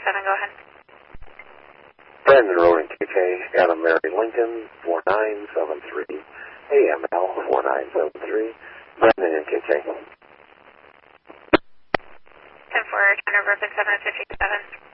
go ahead. Brandon Road and KK, Adam Mary Lincoln, 4973, AML 4973, Brandon and KK. 10-4, turn over, 5757.